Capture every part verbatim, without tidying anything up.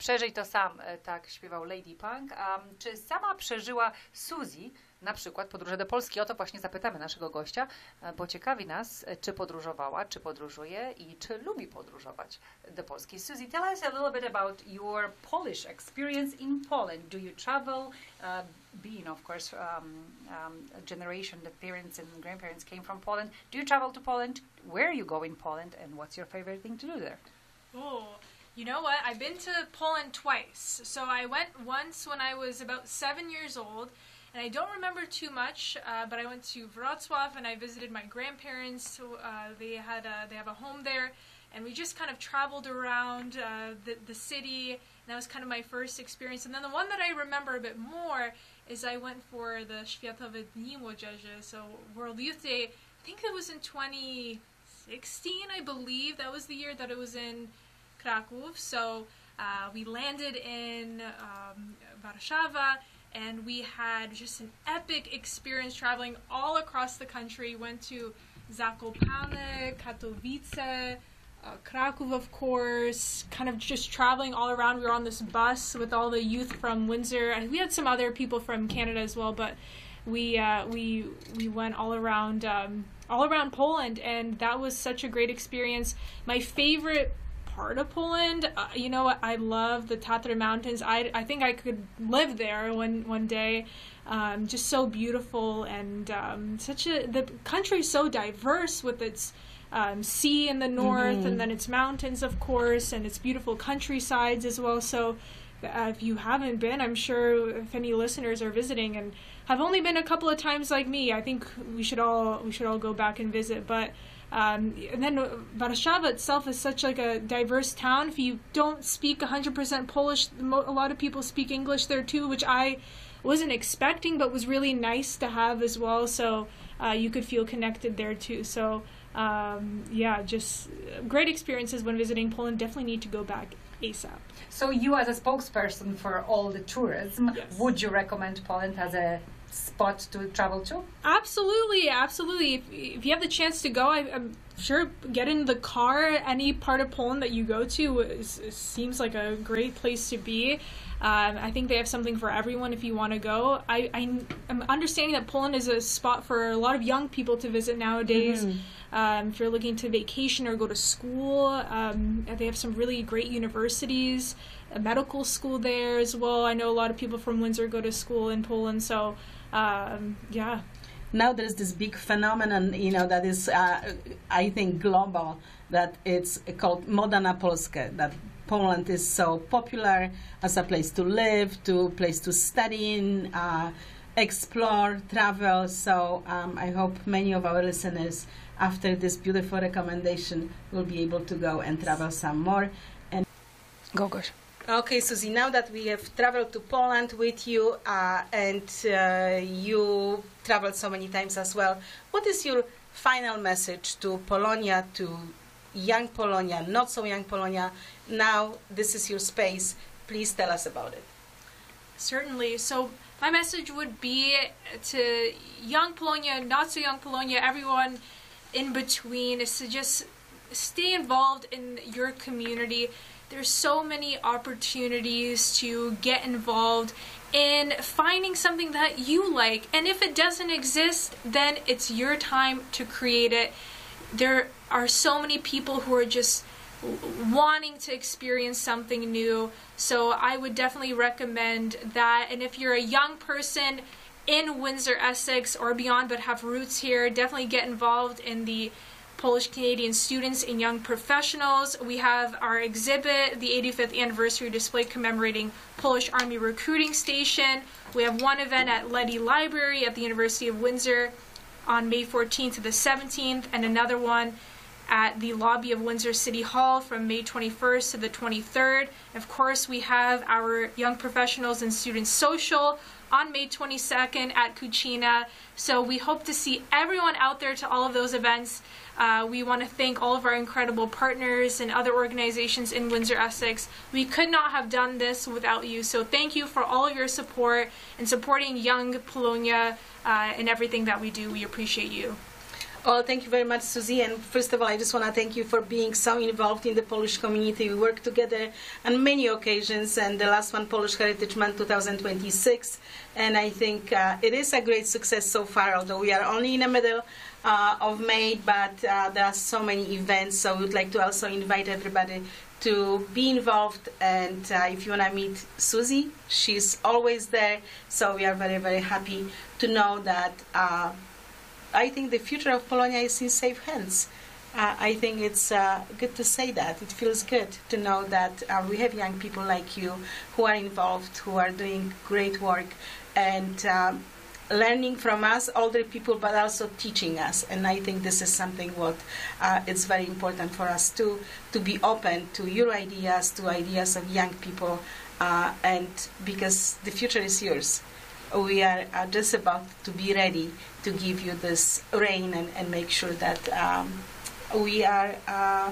Przeżyj to sam, tak śpiewał Lady Punk. Um, czy sama przeżyła Suzy na przykład podróże do Polski? O to właśnie zapytamy naszego gościa, bo ciekawi nas, czy podróżowała, czy podróżuje i czy lubi podróżować do Polski. Suzy, tell us a little bit about your Polish experience in Poland. Do you travel, uh, being of course um, um, a generation that parents and grandparents came from Poland? Do you travel to Poland? Where you go in Poland and what's your favorite thing to do there? Oh, you know what? I've been to Poland twice. So I went once when I was about seven years old, and I don't remember too much, uh, but I went to Wrocław and I visited my grandparents. Uh, they had a, they have a home there, and we just kind of traveled around uh, the, the city, and that was kind of my first experience. And then the one that I remember a bit more is I went for the Światowe Dni Młodzieży, so World Youth Day. I think it was in twenty sixteen, I believe. That was the year that it was in Kraków. So uh, we landed in um, Warszawa, and we had just an epic experience traveling all across the country. Went to Zakopane, Katowice, uh, Kraków, of course, kind of just traveling all around. We were on this bus with all the youth from Windsor, and we had some other people from Canada as well, but we uh, we we went all around um, all around Poland, and that was such a great experience. My favorite part of Poland, uh, you know what, I love the Tatra Mountains. I, I think I could live there one one day. Um, just so beautiful, and um, such a the country is so diverse with its um, sea in the north, mm-hmm. and then its mountains, of course, and its beautiful countrysides as well. So uh, if you haven't been, I'm sure if any listeners are visiting and have only been a couple of times like me, I think we should all we should all go back and visit. But Um, and then Warszawa itself is such like a diverse town. If you don't speak one hundred percent Polish, a lot of people speak English there too, which I wasn't expecting, but was really nice to have as well. So uh, you could feel connected there too. So um, yeah, just great experiences when visiting Poland. Definitely need to go back ASAP. So you as a spokesperson for all the tourism, yes. would you recommend Poland as a spot to travel to? Absolutely, absolutely. If, if you have the chance to go, I, I'm sure get in the car. Any part of Poland that you go to is, is, seems like a great place to be. Um, I think they have something for everyone if you want to go. I, I, I'm understanding that Poland is a spot for a lot of young people to visit nowadays. Mm-hmm. Um, if you're looking to vacation or go to school, um, they have some really great universities, a medical school there as well. I know a lot of people from Windsor go to school in Poland, so um, yeah. Now there's this big phenomenon, you know, that is, uh, I think, global, that it's called Moda na Polskę, that Poland is so popular as a place to live, to a place to study in, uh, explore, travel. So um, I hope many of our listeners, after this beautiful recommendation, will be able to go and travel some more. And go, gosh. Okay, Suzy, now that we have traveled to Poland with you, uh, and uh, you traveled so many times as well, what is your final message to Polonia, to young Polonia, not so young Polonia? Now this is your space. Please tell us about it. Certainly. So my message would be to young Polonia, not so young Polonia, everyone in between, is to just stay involved in your community. There's so many opportunities to get involved in finding something that you like. And if it doesn't exist, then it's your time to create it. There are so many people who are just wanting to experience something new. So I would definitely recommend that. And if you're a young person in Windsor, Essex, or beyond, but have roots here, definitely get involved in the Polish Canadian Students and Young Professionals. We have our exhibit, the eighty-fifth anniversary display commemorating Polish Army Recruiting Station. We have one event at Leddy Library at the University of Windsor on May fourteenth to the seventeenth, and another one at the lobby of Windsor City Hall from May twenty-first to the twenty-third. Of course, we have our Young Professionals and Students Social on May twenty-second at Cucina. So we hope to see everyone out there to all of those events. Uh, we want to thank all of our incredible partners and other organizations in Windsor, Essex. We could not have done this without you. So thank you for all of your support and supporting young Polonia uh, in everything that we do. We appreciate you. Well, thank you very much, Susie. And first of all, I just want to thank you for being so involved in the Polish community. We work together on many occasions, and the last one, Polish Heritage Month twenty twenty-six. And I think uh, it is a great success so far, although we are only in the middle uh, of May, but uh, there are so many events. So we would like to also invite everybody to be involved. And uh, if you want to meet Susie, she's always there. So we are very, very happy to know that uh, I think the future of Polonia is in safe hands. Uh, I think it's uh, good to say that. It feels good to know that uh, we have young people like you who are involved, who are doing great work, and um, learning from us, older people, but also teaching us. And I think this is something what uh, it's very important for us to to be open to your ideas, to ideas of young people, uh, and because the future is yours. We are uh, just about to be ready to give you this reign and, and make sure that um, we are uh,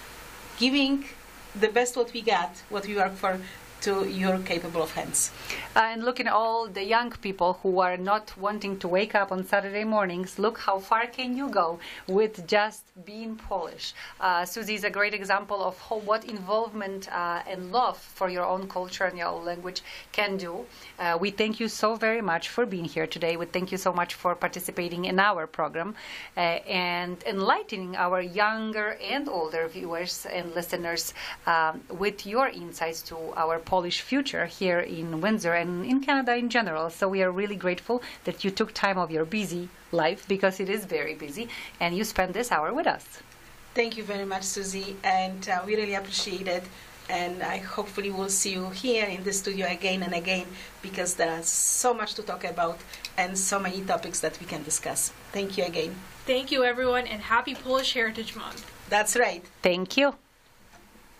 giving the best what we got, what we work for, to your capable of hands. Uh, and looking at all the young people who are not wanting to wake up on Saturday mornings, look how far can you go with just being Polish. Uh, Susie is a great example of how, what involvement uh, and love for your own culture and your own language can do. Uh, we thank you so very much for being here today. We thank you so much for participating in our program uh, and enlightening our younger and older viewers and listeners um, with your insights to our Polish future here in Windsor and in Canada in general. So we are really grateful that you took time of your busy life, because it is very busy, and you spent this hour with us. Thank you very much, Susie, and uh, we really appreciate it. And I hopefully will see you here in the studio again and again, because there is so much to talk about and so many topics that we can discuss. Thank you again. Thank you, everyone, and happy Polish Heritage Month. That's right. Thank you.